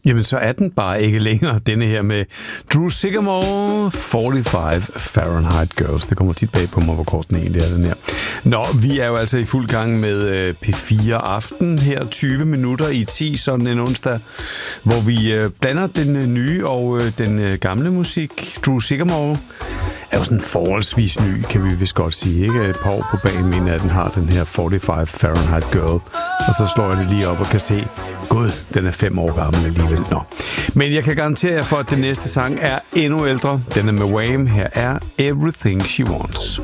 Jamen, så er den bare ikke længere, denne her med Drew Sycamore, 45 Fahrenheit Girls. Det kommer tit bag på mig, hvor kort den egentlig er, den her. Nå, vi er jo altså i fuld gang med P4 Aften her, 20 minutter i 10, sådan en onsdag, hvor vi blander den nye og den gamle musik. Drew Sycamore er jo sådan forholdsvis ny, kan vi vist godt sige, ikke? Et par år på banen, men at den har den her 45 Fahrenheit Girl. Og så slår jeg det lige op og kan se, gud, den er 5 år gammel alligevel. Nå. Men jeg kan garantere jer for, at den næste sang er endnu ældre. Den er med Wham. Her er Everything She Wants.